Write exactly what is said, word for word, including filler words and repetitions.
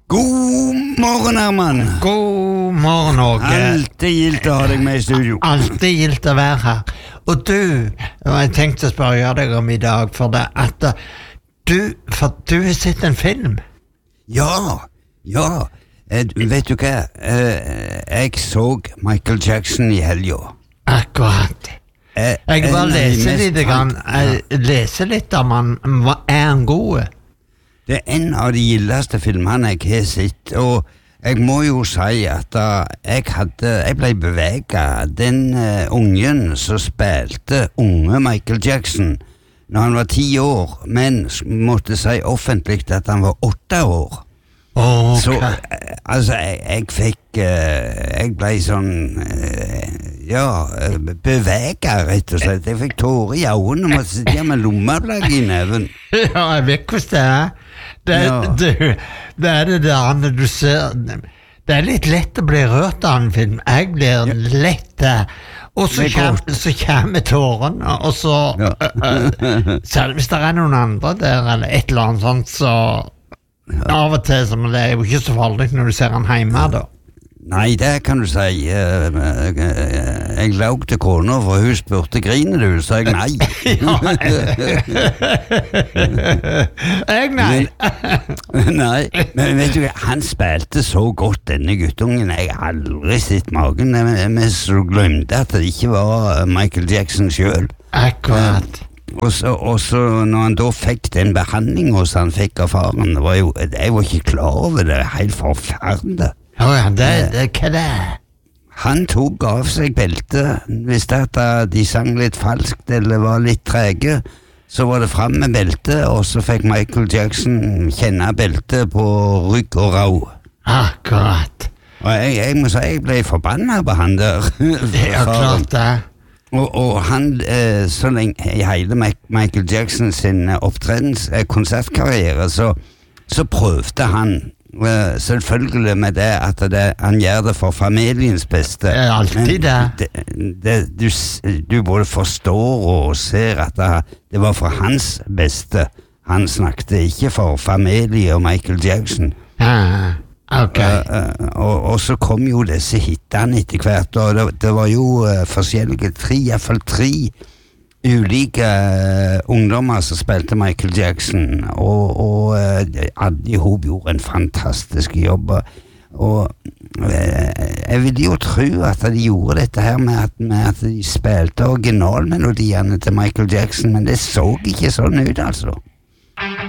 God morgen, Herman. God morgen, Åge. Alltid gildt å ha deg med i studio. Alltid gildt å være her. Og du, jeg tenkte å spørre deg om i dag, for det at du, for du har sett en film. Ja, ja. Eh, vet du hva? Eh, jeg så Michael Jackson i helga. Akkurat. Eh, Jeg bare en av de leser mest litt, grann, fan- jeg leser litt om han. Hva- Er han god? Det er en av de gildeste filmene jeg har sett, og jeg må jo si at da jeg hadde, jeg ble beveget. Den uh, ungen som spilte unge Michael Jackson når han var ti år, men s- måtte si offentlig at han var åtte år. Ok. Så, eh, altså, jeg, jeg fikk, eh, jeg ble sånn, eh, ja, eh, beveget, rett og slett. Jeg fikk tårer i øynene og måtte sitte med lommeplagg i neven. Ja, jeg vet hvordan det er. Det, Ja. du, det er det der når du ser. Det er litt lett å bli rørt av en film. Jeg blir lett eh, og så Det er kommer, så kommer tårene, og så Ja. øh, øh, Selv hvis det er noen andre der, eller et eller annet sånt, så av og til, så, men det er jo ikke så farlig når du ser han hjemme, da. Nei, det kan du si. Eh, eh, Jeg laug til kona, for hun spurte griner du, så jeg nei. Jeg, nei. Men, nei, men vet du hva, han spilte så godt, denne guttungen. Jeg har aldri sett magen, men så glemte at det ikke var Michael Jackson selv. Akkurat. Og så, og så når han da fikk den behandlingen som han fikk av faren, det var jo, jeg var ikke klar over det, helt forferdelig. Å ja, det, det, hva det er? Han tok av seg beltet, hvis det at de sang litt falskt eller var litt trege, så var det frem med beltet, og så fikk Michael Jackson kjenne beltet på rygg og rav. Akkurat. Og jeg, jeg må si, jeg ble forbannet på han der. Det er klart det. Og, og han, eh, så lenge i hele Mac- Michael Jackson sin eh, opptredens eh, konsertkarriere, så, så prøvde han eh, selvfølgelig med det at det, han gjør det for familiens beste. Det er alltid det. det, det du, s- du både forstår og ser at det, det var for hans beste. Han snakket ikke for familie og Michael Jackson. Ja, ok. Eh, eh, og, og så kom jo disse hitene etter hvert, og det, det var jo eh, forskjellige tre, i hvert fall tre ulike eh, ungdommer som spilte Michael Jackson, og, og eh, alle i hop gjorde en fantastisk jobb. Og eh, jeg vil jo tro at de gjorde dette her med at, med at de spilte originalmelodiene til Michael Jackson, men det så ikke sånn ut, altså.